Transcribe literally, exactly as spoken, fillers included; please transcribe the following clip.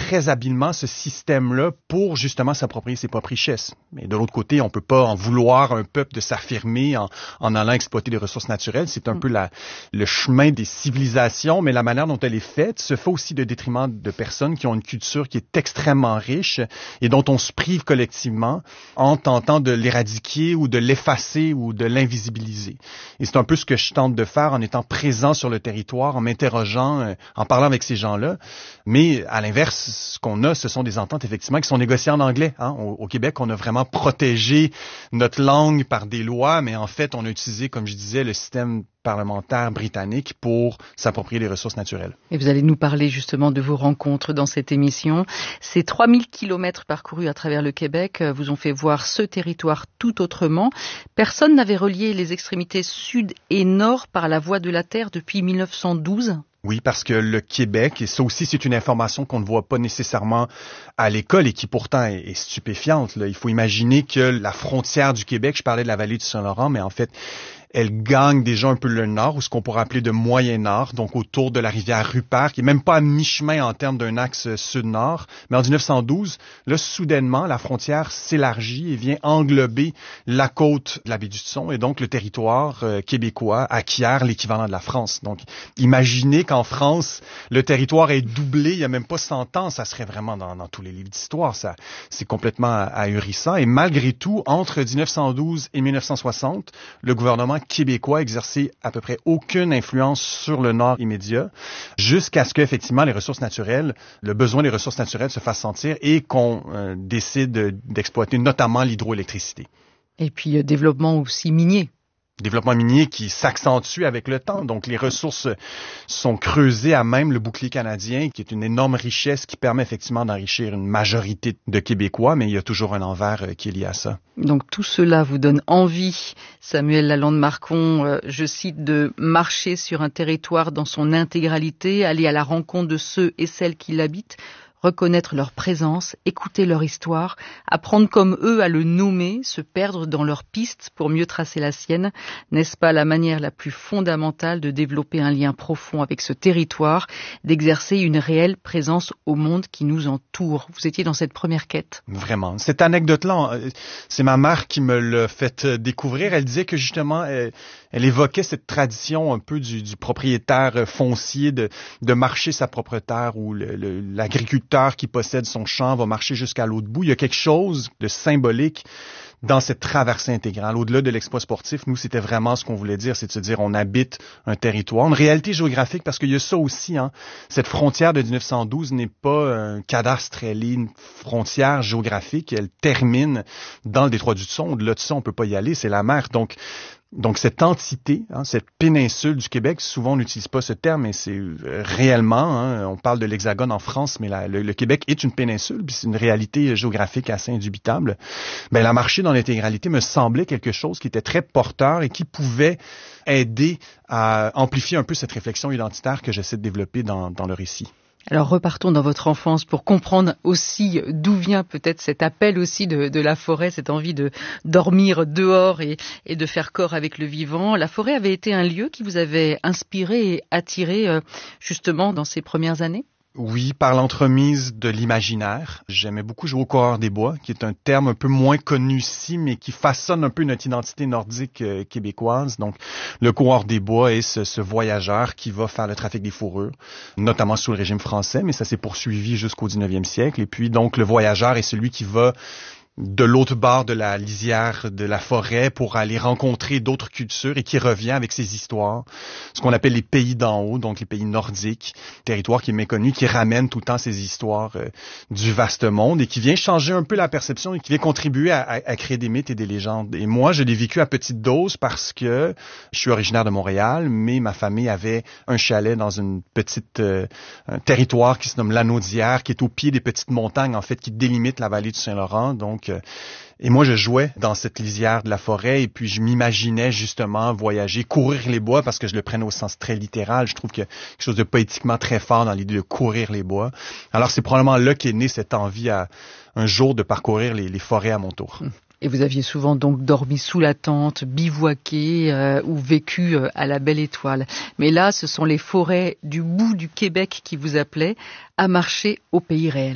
très habilement ce système-là pour justement s'approprier ses propres richesses. Mais de l'autre côté, on peut pas en vouloir à un peuple de s'affirmer en, en allant exploiter les ressources naturelles. C'est un mmh. peu la, le chemin des civilisations, mais la manière dont elle est faite se fait aussi de détriment de personnes qui ont une culture qui est extrêmement riche et dont on se prive collectivement en tentant de l'éradiquer ou de l'effacer ou de l'invisibiliser. Et c'est un peu ce que je tente de faire en étant présent sur le territoire, en m'interrogeant, euh, en parlant avec ces gens-là. Mais à l'inverse, ce qu'on a, ce sont des ententes effectivement qui sont négociées en anglais. Hein. Au, au Québec, on a vraiment protégé notre langue par des lois, mais en fait, on a utilisé, comme je disais, le système parlementaire britannique pour s'approprier les ressources naturelles. Et vous allez nous parler justement de vos rencontres dans cette émission. Ces trois mille kilomètres parcourus à travers le Québec vous ont fait voir ce territoire tout autrement. Personne n'avait relié les extrémités sud et nord par la voie de la terre depuis mille neuf cent douze. Oui, parce que le Québec, et ça aussi c'est une information qu'on ne voit pas nécessairement à l'école et qui pourtant est, est stupéfiante, là. Il faut imaginer que la frontière du Québec, je parlais de la vallée du Saint-Laurent, mais en fait, elle gagne déjà un peu le nord, ou ce qu'on pourrait appeler de moyen-nord, donc autour de la rivière Rupert, qui est même pas à mi-chemin en termes d'un axe sud-nord. Mais en dix-neuf cent douze, là, soudainement, la frontière s'élargit et vient englober la côte de la baie du Tson, et donc le territoire euh, québécois acquiert l'équivalent de la France. Donc, imaginez qu'en France, le territoire est doublé, il y a même pas cent ans, ça serait vraiment dans, dans tous les livres d'histoire, ça, c'est complètement ahurissant. Et malgré tout, entre dix-neuf cent douze et mille neuf cent soixante, le gouvernement québécois exerçait à peu près aucune influence sur le nord immédiat, jusqu'à ce qu'effectivement les ressources naturelles, le besoin des ressources naturelles se fasse sentir et qu'on euh, décide d'exploiter notamment l'hydroélectricité. Et puis euh, développement aussi minier. Développement minier qui s'accentue avec le temps. Donc, les ressources sont creusées à même le bouclier canadien, qui est une énorme richesse qui permet effectivement d'enrichir une majorité de Québécois, mais il y a toujours un envers qui est lié à ça. Donc, tout cela vous donne envie, Samuel Lalande-Marcon, euh, je cite, de marcher sur un territoire dans son intégralité, aller à la rencontre de ceux et celles qui l'habitent, reconnaître leur présence, écouter leur histoire, apprendre comme eux à le nommer, se perdre dans leurs pistes pour mieux tracer la sienne. N'est-ce pas la manière la plus fondamentale de développer un lien profond avec ce territoire, d'exercer une réelle présence au monde qui nous entoure? Vous étiez dans cette première quête. Vraiment. Cette anecdote-là, c'est ma mère qui me l'a fait découvrir. Elle disait que justement, elle, elle évoquait cette tradition un peu du, du propriétaire foncier de, de marcher sa propre terre, où le, le, l'agriculteur qui possède son champ va marcher jusqu'à l'autre bout. Il y a quelque chose de symbolique dans cette traversée intégrale. Au-delà de l'exploit sportif, nous, c'était vraiment ce qu'on voulait dire, c'est de se dire on habite un territoire, une réalité géographique, parce qu'il y a ça aussi. Hein. Cette frontière de dix-neuf cent douze n'est pas un cadastre, elle est une frontière géographique. Elle termine dans le détroit du Tson. Au-delà de ça, on peut pas y aller, c'est la mer. Donc, Donc, cette entité, hein, cette péninsule du Québec, souvent on n'utilise pas ce terme, mais c'est réellement, hein, on parle de l'Hexagone en France, mais la, le, le Québec est une péninsule, puis c'est une réalité géographique assez indubitable. Ben, la marcher dans l'intégralité me semblait quelque chose qui était très porteur et qui pouvait aider à amplifier un peu cette réflexion identitaire que j'essaie de développer dans, dans le récit. Alors repartons dans votre enfance pour comprendre aussi d'où vient peut-être cet appel aussi de, de la forêt, cette envie de dormir dehors et, et de faire corps avec le vivant. La forêt avait été un lieu qui vous avait inspiré et attiré euh, justement dans ces premières années ? Oui, par l'entremise de l'imaginaire. J'aimais beaucoup jouer au coureur des bois, qui est un terme un peu moins connu ici, mais qui façonne un peu notre identité nordique euh, québécoise. Donc, le coureur des bois est ce, ce voyageur qui va faire le trafic des fourrures, notamment sous le régime français, mais ça s'est poursuivi jusqu'au dix-neuvième siècle. Et puis, donc, le voyageur est celui qui va de l'autre bord de la lisière de la forêt pour aller rencontrer d'autres cultures et qui revient avec ses histoires, ce qu'on appelle les pays d'en haut, donc les pays nordiques, territoire qui est méconnu, qui ramène tout le temps ces histoires euh, du vaste monde et qui vient changer un peu la perception et qui vient contribuer à, à, à créer des mythes et des légendes. Et moi, je l'ai vécu à petite dose parce que je suis originaire de Montréal, mais ma famille avait un chalet dans une petite euh, un territoire qui se nomme Lanaudière, qui est au pied des petites montagnes, en fait, qui délimitent la vallée du Saint-Laurent, donc et moi, je jouais dans cette lisière de la forêt et puis je m'imaginais justement voyager, courir les bois parce que je le prenais au sens très littéral. Je trouve qu'il y a quelque chose de poétiquement très fort dans l'idée de courir les bois. Alors, c'est probablement là qu'est née cette envie à un jour de parcourir les, les forêts à mon tour. Et vous aviez souvent donc dormi sous la tente, bivouaqué euh, ou vécu euh, à la Belle Étoile. Mais là, ce sont les forêts du bout du Québec qui vous appelaient à marcher au pays réel.